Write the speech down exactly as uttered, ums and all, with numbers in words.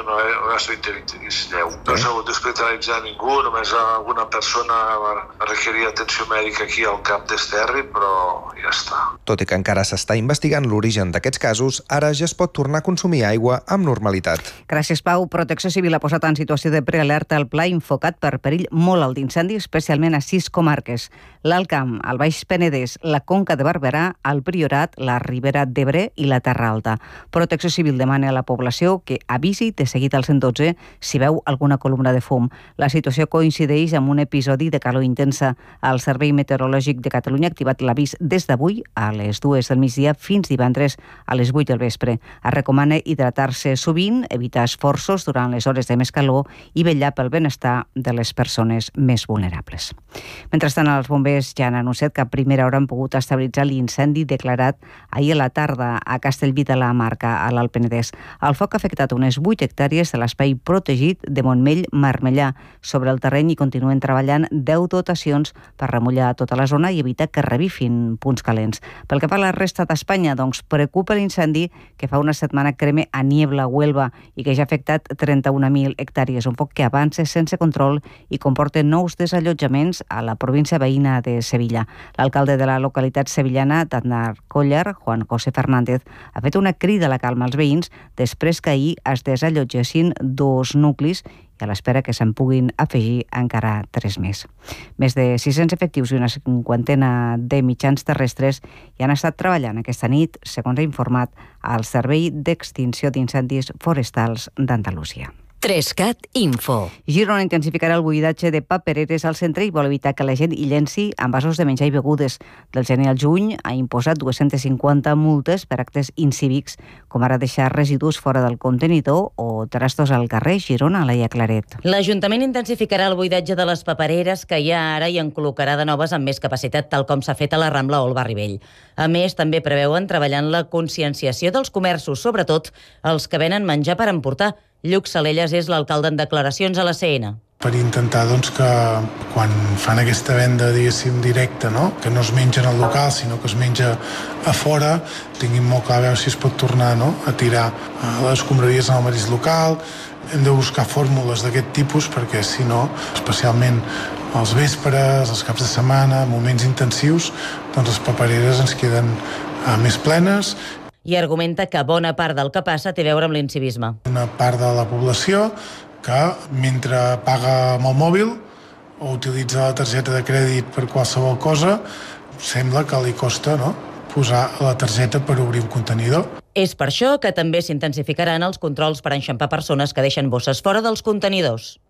un gastroenteritis lleu. No s'ha hagut d'hospitalitzar ningú, només alguna persona va requerir atenció mèdica aquí al cap d'Esterri, però ja està. Tot i que encara s'està investigant l'origen d'aquests casos, ara ja es pot tornar a consumir aigua amb normalitat. Gràcies, Pau. Protecció Civil ha posat en situació de prealerta el pla Infocat per perill molt alt d'incendi, especialment a sis comarques: l'Alt Camp, el Baix Penedès, la Conca de Barberà, el Priorat, la Ribera d'Ebre i la Terra Alta. Protecció Civil demana a la població que avisi de seguit al cent i dotze si veu alguna columna de fum. La situació coincideix amb un episodi de calor intensa. El Servei Meteorològic de Catalunya ha activat l'avís des d'avui a les dues del migdia fins divendres a les vuit del vespre. Es recomana hidratar-se sovint, evitar esforços durant les hores de més calor i vetllar pel benestar de les persones més vulnerables. Mentrestant, els bombers ja han anunciat que a primera hora han pogut estabilitzar l'incendi declarat ahir a la tarda a Castellví de la Marca, a l'Alt Penedès. El foc ha afectat unes vuit hectàrees de l'espai protegit de Montmell-Marmellà. Sobre el terreny hi continuen treballant deu dotacions per remullar tota la zona i evitar que revifin punts calents. Pel que fa a la resta d'Espanya, doncs preocupa l'incendi que fa una setmana crema a Niebla, Huelva, i que ja ha afectat trenta-un mil hectàrees, un foc que avança sense control i comporta nous desallotjaments a la província veïna de Sevilla. L'alcalde de la localitat sevillana d'Aznar-Collar, Juan José Fernández, ha fet una crida a la calma als veïns després que ahir es desallotgessin dos nuclis i a l'espera que se'n puguin afegir encara tres més. Més de sis-cents efectius i una cinquantena de mitjans terrestres hi han estat treballant aquesta nit, segons ha informat el Servei d'Extinció d'Incendis Forestals d'Andalusia. Trescat Info. Girona intensificarà el buidatge de papereres al centre i vol evitar que la gent hi llenci envasos de menjar i begudes. Del gener al juny ha imposat dues-centes cinquanta multes per actes incívics, com ara deixar residus fora del contenidor o trastos al carrer. Girona, Laia Claret. L'Ajuntament intensificarà el buidatge de les papereres que hi ha ara i en col·locarà de noves amb més capacitat, tal com s'ha fet a la Rambla o al Barri Vell. A més, també preveuen treballar en la conscienciació dels comerços, sobretot els que venen menjar per emportar. Lluc Salelles és l'alcalde en declaracions a la C N. Per intentar doncs, que quan fan aquesta venda, diguéssim, directa, no? Que no es menja al local, sinó que es menja a fora, tinguin molt clar a veure si es pot tornar, no? A tirar les escombraries en el mateix local. Hem de buscar fórmules d'aquest tipus perquè, si no, especialment als vespres, als caps de setmana, moments intensius, doncs les papereres ens queden uh, més plenes. I argumenta que bona part del que passa té a veure amb l'incivisme. Una part de la població que, mentre paga amb el mòbil o utilitza la targeta de crèdit per qualsevol cosa, sembla que li costa, no?, posar la targeta per obrir un contenidor. És per això que també s'intensificaran els controls per enxampar persones que deixen bosses fora dels contenidors.